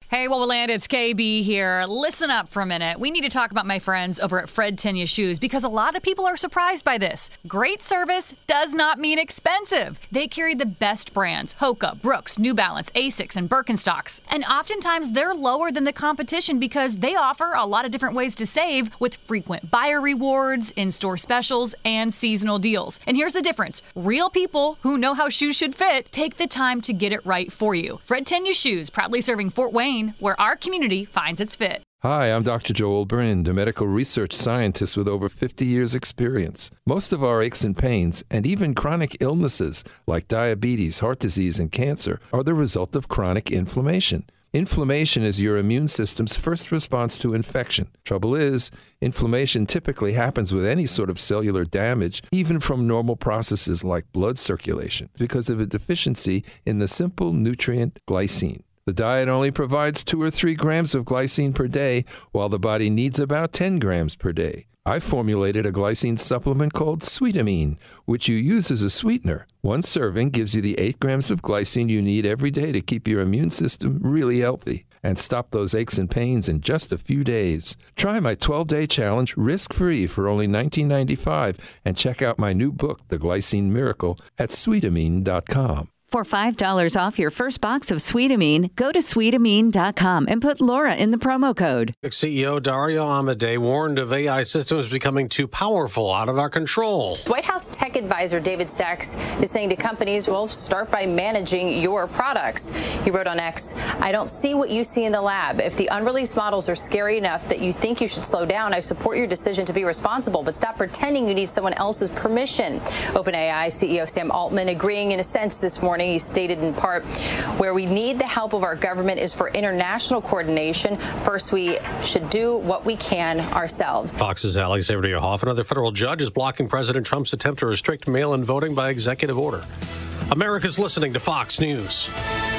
Hey, Wowoland, it's KB here. Listen up for a minute. We need to talk about my friends over at Fred Tenya Shoes because a lot of people are surprised by this. Great service does not mean expensive. They carry the best brands: Hoka, Brooks, New Balance, Asics, and Birkenstocks. And oftentimes they're lower than the competition because they offer a lot of different ways to save with frequent buyer rewards, in-store specials, and seasonal deals. And here's the difference. Real people who know how shoes should fit take the time to get it right for you. Fred Tenya Shoes, proudly serving Fort Wayne, where our community finds its fit. Hi, I'm Dr. Joel Brind, a medical research scientist with over 50 years' experience. Most of our aches and pains, and even chronic illnesses like diabetes, heart disease, and cancer, are the result of chronic inflammation. Inflammation is your immune system's first response to infection. Trouble is, inflammation typically happens with any sort of cellular damage, even from normal processes like blood circulation, because of a deficiency in the simple nutrient glycine. The diet only provides 2 or 3 grams of glycine per day, while the body needs about 10 grams per day. I formulated a glycine supplement called Sweetamine, which you use as a sweetener. One serving gives you the 8 grams of glycine you need every day to keep your immune system really healthy and stop those aches and pains in just a few days. Try my 12-day challenge risk-free for only $19.95 and check out my new book, The Glycine Miracle, at Sweetamine.com. For $5 off your first box of Sweetamine, go to Sweetamine.com and put Laura in the promo code. CEO Dario Amodei warned of AI systems becoming too powerful, out of our control. White House tech advisor David Sachs is saying to companies, well, start by managing your products. He wrote on X, I don't see what you see in the lab. If the unreleased models are scary enough that you think you should slow down, I support your decision to be responsible, but stop pretending you need someone else's permission. OpenAI CEO Sam Altman agreeing in a sense this morning. He stated in part, where we need the help of our government is for international coordination. First, we should do what we can ourselves. Fox's Alexandria Hoff, another federal judge, is blocking President Trump's attempt to restrict mail-in voting by executive order. America's listening to Fox News.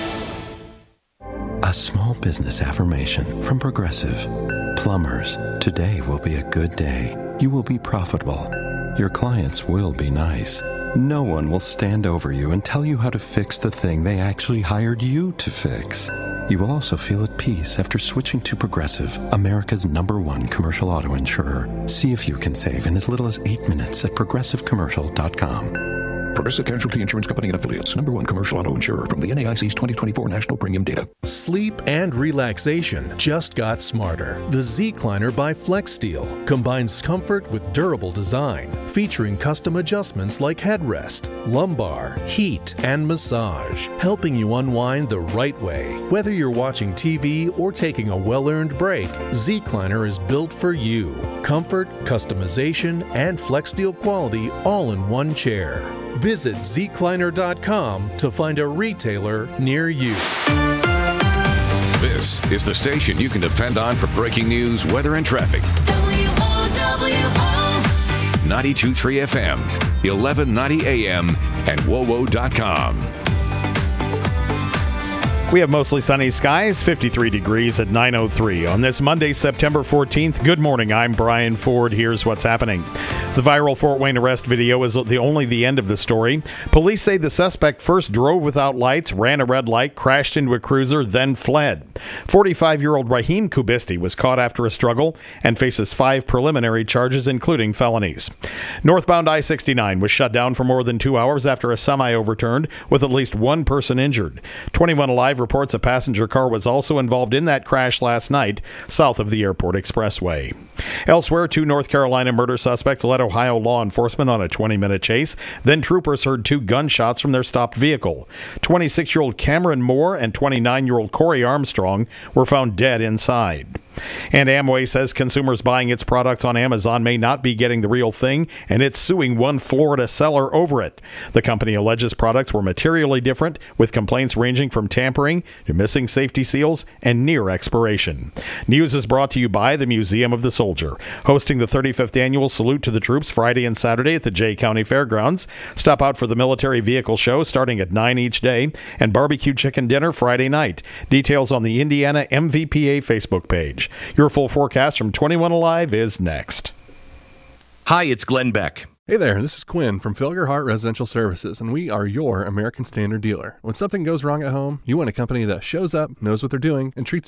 A small business affirmation from Progressive. Plumbers, today will be a good day. You will be profitable. Your clients will be nice. No one will stand over you and tell you how to fix the thing they actually hired you to fix. You will also feel at peace after switching to Progressive, America's #1 commercial auto insurer. See if you can save in as little as 8 minutes at progressivecommercial.com. Progressive Casualty Insurance Company and Affiliates. #1 commercial auto insurer from the NAIC's 2024 National Premium Data. Sleep and relaxation just got smarter. The Zecliner by FlexSteel combines comfort with durable design, featuring custom adjustments like headrest, lumbar, heat, and massage, helping you unwind the right way. Whether you're watching TV or taking a well-earned break, Zecliner is built for you. Comfort, customization, and FlexSteel quality all in one chair. Visit Zecliner.com to find a retailer near you. This is the station you can depend on for breaking news, weather, and traffic. WOWO 92.3 FM, 1190 AM, and WOWO.com. We have mostly sunny skies, 53 degrees at 9:03 on this Monday, September 14th. Good morning. I'm Brian Ford. Here's what's happening. The viral Fort Wayne arrest video is only the end of the story. Police say the suspect first drove without lights, ran a red light, crashed into a cruiser, then fled. 45-year-old Raheem Kubisti was caught after a struggle and faces 5 preliminary charges, including felonies. Northbound I-69 was shut down for more than 2 hours after a semi overturned, with at least 1 person injured. 21 Alive reports a passenger car was also involved in that crash last night south of the Airport Expressway. Elsewhere, 2 North Carolina murder suspects led Ohio law enforcement on a 20-minute chase. Then troopers heard 2 gunshots from their stopped vehicle. 26-year-old Cameron Moore and 29-year-old Corey Armstrong were found dead inside. And Amway says consumers buying its products on Amazon may not be getting the real thing, and it's suing one Florida seller over it. The company alleges products were materially different, with complaints ranging from tampering to missing safety seals and near expiration. News is brought to you by the Museum of the Soldier, hosting the 35th annual Salute to the Troops Friday and Saturday at the Jay County Fairgrounds. Stop out for the military vehicle show starting at 9 each day, and barbecue chicken dinner Friday night. Details on the Indiana MVPA Facebook page. Your full forecast from 21 Alive is next. Hi, it's Glenn Beck. Hey there, this is Quinn from Felger Hart Residential Services, and we are your American Standard dealer. When something goes wrong at home, you want a company that shows up, knows what they're doing, and treats